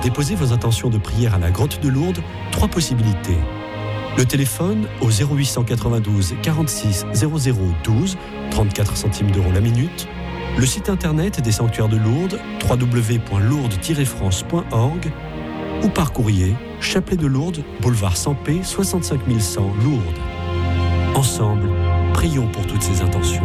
déposer vos intentions de prière à la Grotte de Lourdes, 3 possibilités. Le téléphone au 0892 46 00 12, 34 centimes d'euros la minute. Le site internet des sanctuaires de Lourdes, www.lourdes-france.org, ou par courrier, Chapelet de Lourdes, boulevard Sampé, 65 100 Lourdes. Ensemble, prions pour toutes ces intentions.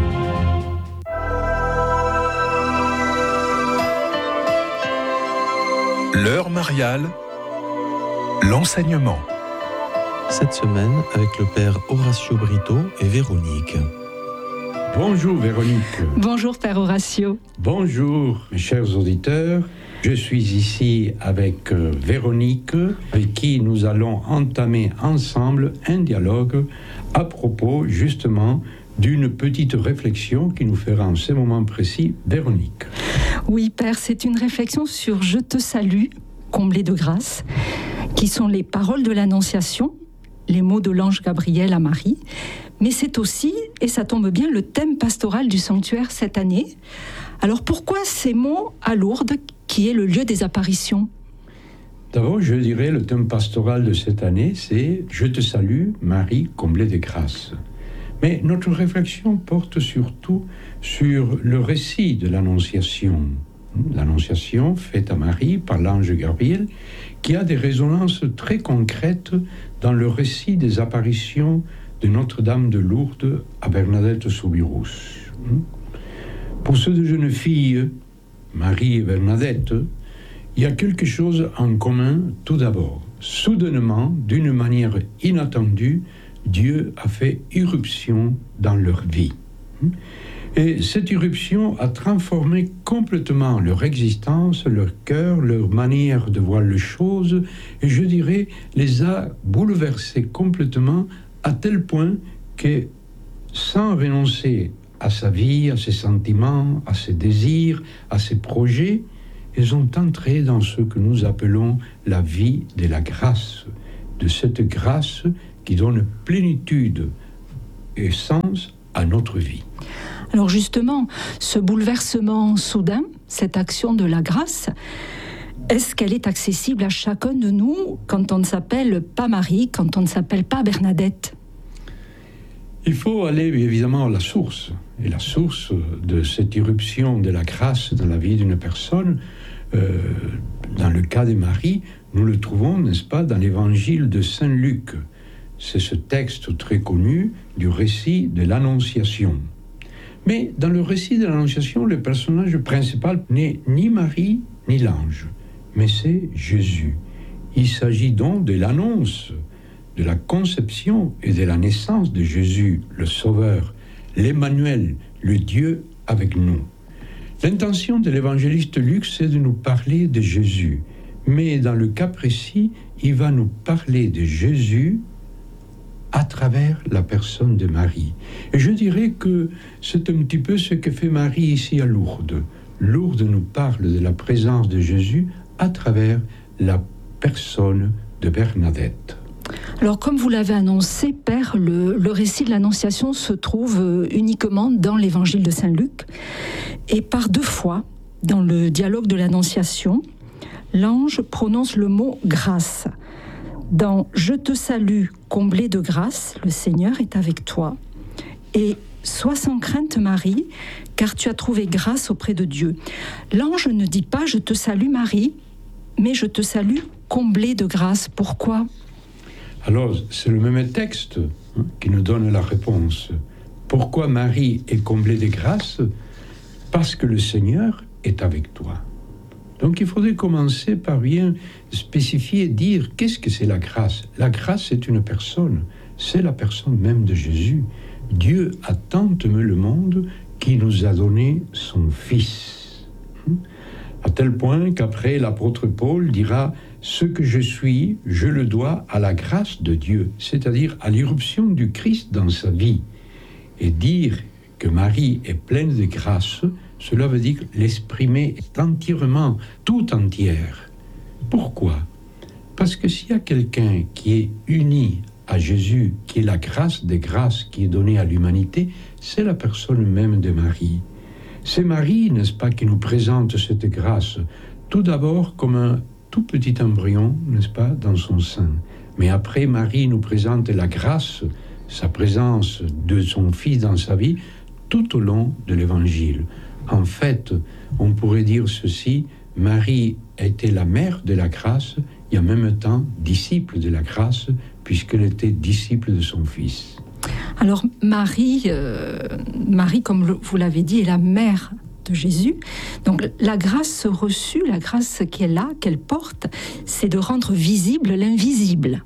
L'heure mariale, l'enseignement. Cette semaine, avec le père Horacio Brito et Véronique. Bonjour Véronique. Bonjour Père Horacio. Bonjour mes chers auditeurs. Je suis ici avec Véronique, avec qui nous allons entamer ensemble un dialogue à propos justement d'une petite réflexion qui nous fera en ce moment précis Véronique. Oui Père, c'est une réflexion sur « Je te salue, comblé de grâce », qui sont les paroles de l'Annonciation, les mots de l'ange Gabriel à Marie, mais c'est aussi, et ça tombe bien, le thème pastoral du sanctuaire cette année. Alors pourquoi ces mots à Lourdes, qui est le lieu des apparitions ? D'abord, je dirais, le thème pastoral de cette année, c'est « Je te salue, Marie, comblée de grâce ». Mais notre réflexion porte surtout sur le récit de l'Annonciation. L'Annonciation faite à Marie par l'ange Gabriel, qui a des résonances très concrètes dans le récit des apparitions de Notre-Dame de Lourdes à Bernadette Soubirous. Pour ces deux jeunes filles, Marie et Bernadette, il y a quelque chose en commun tout d'abord. Soudainement, d'une manière inattendue, Dieu a fait irruption dans leur vie. Et cette irruption a transformé complètement leur existence, leur cœur, leur manière de voir les choses, et je dirais, les a bouleversés complètement à tel point que, sans renoncer à sa vie, à ses sentiments, à ses désirs, à ses projets, ils ont entré dans ce que nous appelons la vie de la grâce, de cette grâce qui donne plénitude et sens à notre vie. Alors justement, ce bouleversement soudain, cette action de la grâce, est-ce qu'elle est accessible à chacun de nous quand on ne s'appelle pas Marie, quand on ne s'appelle pas Bernadette ? Il faut aller évidemment à la source. Et la source de cette irruption de la grâce dans la vie d'une personne, dans le cas de Marie, nous le trouvons, n'est-ce pas, dans l'évangile de Saint Luc. C'est ce texte très connu du récit de l'Annonciation. Mais dans le récit de l'Annonciation, le personnage principal n'est ni Marie ni l'ange, mais c'est Jésus. Il s'agit donc de l'annonce, de la conception et de la naissance de Jésus, le Sauveur, l'Emmanuel, le Dieu avec nous. L'intention de l'évangéliste Luc, c'est de nous parler de Jésus. Mais dans le cas précis, il va nous parler de Jésus à travers la personne de Marie. Et je dirais que c'est un petit peu ce que fait Marie ici à Lourdes. Lourdes nous parle de la présence de Jésus à travers la personne de Bernadette. Alors, comme vous l'avez annoncé, Père, le récit de l'Annonciation se trouve uniquement dans l'évangile de Saint Luc. Et par 2 fois, dans le dialogue de l'Annonciation, l'ange prononce le mot « grâce ». Dans « Je te salue, comblé de grâce, le Seigneur est avec toi ». Et « Sois sans crainte, Marie, car tu as trouvé grâce auprès de Dieu ». L'ange ne dit pas « Je te salue, Marie », mais « Je te salue, comblé de grâce ». Pourquoi ? Alors, c'est le même texte qui nous donne la réponse. Pourquoi Marie est comblée de grâce ? Parce que le Seigneur est avec toi. Donc il faudrait commencer par bien spécifier et dire qu'est-ce que c'est la grâce ? La grâce, c'est une personne, c'est la personne même de Jésus. Dieu a tant aimé le monde qu'il nous a donné son Fils. À tel point qu'après l'apôtre Paul dira « Ce que je suis, je le dois à la grâce de Dieu », c'est-à-dire à l'irruption du Christ dans sa vie. Et dire que Marie est pleine de grâce, cela veut dire l'exprimer entièrement, tout entière. Pourquoi ? Parce que s'il y a quelqu'un qui est uni à Jésus, qui est la grâce des grâces qui est donnée à l'humanité, c'est la personne même de Marie. C'est Marie, n'est-ce pas, qui nous présente cette grâce, tout d'abord comme tout petit embryon, n'est-ce pas, dans son sein. Mais après, Marie nous présente la grâce, sa présence de son Fils dans sa vie, tout au long de l'Évangile. En fait, on pourrait dire ceci, Marie était la mère de la grâce et en même temps disciple de la grâce, puisqu'elle était disciple de son Fils. Alors Marie, comme vous l'avez dit, est la mère de Jésus. Donc la grâce reçue, la grâce qu'elle porte, c'est de rendre visible l'invisible.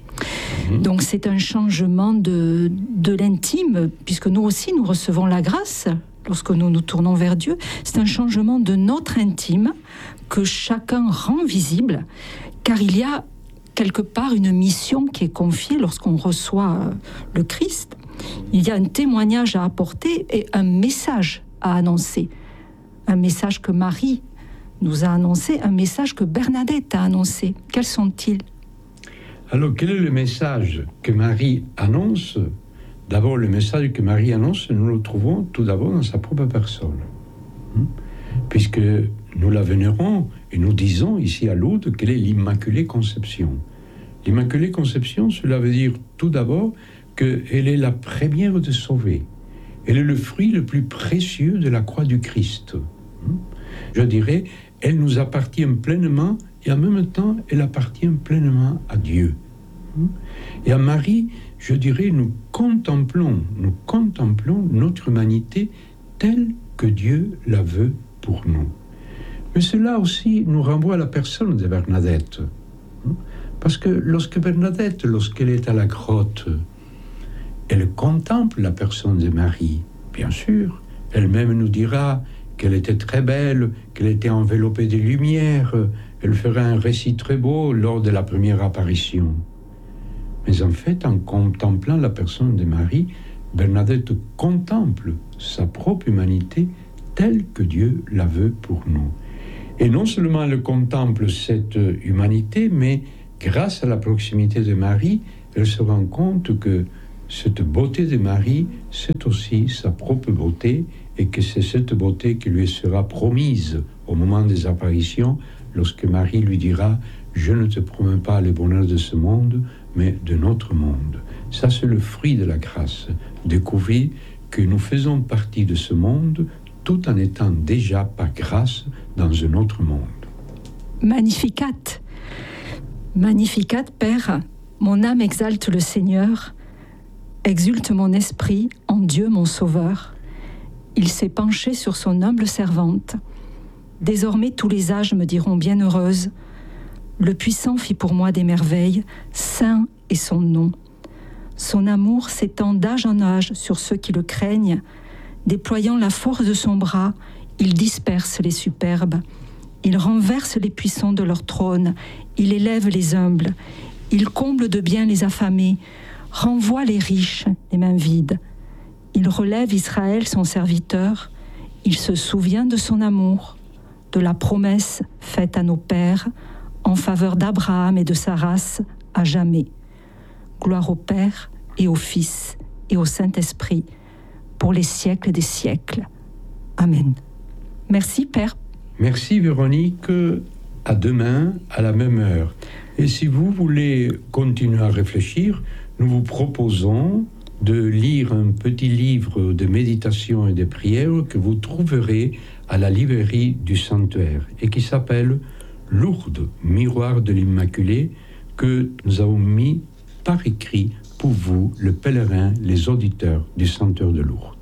Donc c'est un changement de l'intime, puisque nous aussi nous recevons la grâce lorsque nous nous tournons vers Dieu. C'est un changement de notre intime que chacun rend visible, car il y a quelque part une mission qui est confiée lorsqu'on reçoit le Christ. Il y a un témoignage à apporter et un message à annoncer. Un message que Marie nous a annoncé, un message que Bernadette a annoncé. Quels sont-ils ? Alors, quel est le message que Marie annonce ? D'abord, le message que Marie annonce, nous le trouvons tout d'abord dans sa propre personne. Puisque nous la vénérons et nous disons ici à Lourdes qu'elle est l'Immaculée Conception. L'Immaculée Conception, cela veut dire tout d'abord qu'elle est la première de sauver. Elle est le fruit le plus précieux de la croix du Christ. Je dirais, elle nous appartient pleinement et en même temps, elle appartient pleinement à Dieu. Et à Marie, je dirais, nous contemplons notre humanité telle que Dieu la veut pour nous. Mais cela aussi nous renvoie à la personne de Bernadette. Parce que Bernadette, lorsqu'elle est à la grotte, elle contemple la personne de Marie. Bien sûr, elle-même nous dira qu'elle était très belle, qu'elle était enveloppée de lumière. Elle fera un récit très beau lors de la première apparition. Mais en fait, en contemplant la personne de Marie, Bernadette contemple sa propre humanité telle que Dieu la veut pour nous. Et non seulement elle contemple cette humanité, mais grâce à la proximité de Marie, elle se rend compte que cette beauté de Marie, c'est aussi sa propre beauté, et que c'est cette beauté qui lui sera promise au moment des apparitions, lorsque Marie lui dira « Je ne te promets pas le bonheur de ce monde, mais de notre monde ». Ça, c'est le fruit de la grâce, découvrir que nous faisons partie de ce monde, tout en étant déjà par grâce dans un autre monde. Magnificat. Magnificat, Père, mon âme exalte le Seigneur, exulte mon esprit en Dieu mon Sauveur. Il s'est penché sur son humble servante. Désormais tous les âges me diront bienheureuse. Le Puissant fit pour moi des merveilles, saint est son nom. Son amour s'étend d'âge en âge sur ceux qui le craignent. Déployant la force de son bras, il disperse les superbes. Il renverse les puissants de leur trône. Il élève les humbles. Il comble de bien les affamés. Renvoie les riches, les mains vides. Il relève Israël, son serviteur. Il se souvient de son amour, de la promesse faite à nos pères, en faveur d'Abraham et de sa race, à jamais. Gloire au Père et au Fils et au Saint-Esprit, pour les siècles des siècles. Amen. Merci, Père. Merci, Véronique. À demain, à la même heure. Et si vous voulez continuer à réfléchir, nous vous proposons de lire un petit livre de méditation et de prière que vous trouverez à la librairie du Sanctuaire et qui s'appelle « Lourdes, miroir de l'Immaculée » que nous avons mis par écrit pour vous, le pèlerin, les auditeurs du Sanctuaire de Lourdes.